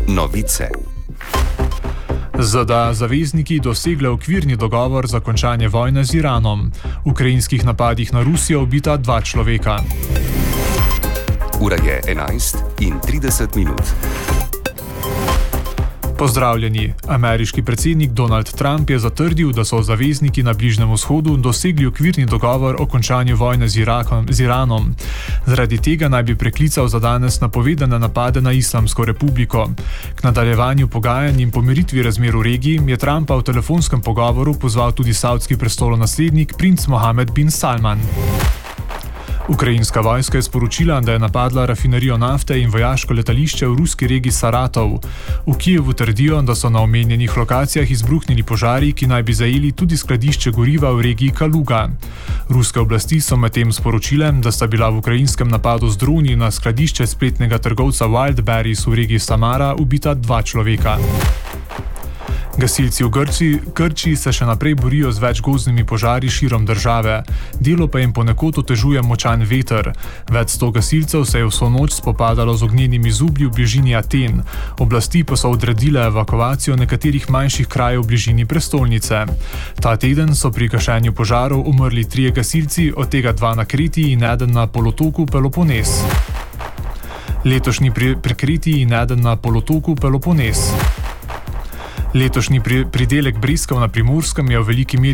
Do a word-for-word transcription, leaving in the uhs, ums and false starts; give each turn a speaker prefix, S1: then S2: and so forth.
S1: Novice.
S2: ZDA zavezniki dosegle okvirni dogovor za končanje vojne z Iranom. V ukrajinskih napadih na Rusijo ubita dva človeka.
S1: Ura je enajst in trideset minut.
S2: Pozdravljeni. Ameriški predsednik Donald Trump je zatrdil, da so zavezniki na Bližnjem vzhodu dosegli okvirni dogovor o končanju vojne z, Irakom, z Iranom. Zaradi tega naj bi preklical za danes napovedane napade na Islamsko republiko. K nadaljevanju pogajanj in pomiritvi razmer v regiji je Trumpa v telefonskem pogovoru pozval tudi savdski prestolonaslednik princ Mohamed bin Salman. Ukrajinska vojska je sporočila, da je napadla rafinerijo nafte in vojaško letališče v ruski regiji Saratov. V Kijevu trdijo, da so na omenjenih lokacijah izbruhnili požari, ki naj bi zajeli tudi skladišče goriva v regiji Kaluga. Ruske oblasti so medtem sporočile, da sta bila v ukrajinskem napadu z droni na skladišče spletnega trgovca Wildberries v regiji Samara ubita dva človeka. Gasilci v Grčiji, Grčiji se še naprej borijo z več gozdnimi požari širom države. Delo pa jim ponekod otežuje močan veter. Več sto gasilcev se je vso noč spopadalo z ognjenimi zublji v bližini Aten. Oblasti pa so odredile evakuacijo nekaterih manjših krajev v bližini prestolnice. Ta teden so pri gašenju požarov umrli trije gasilci, od tega dva na Kreti in eden na polotoku Pelopones. Letošnji pri, pri Kreti in eden na polotoku Pelopones. Letošnji pridelek breskev na Primorskem je v veliki meri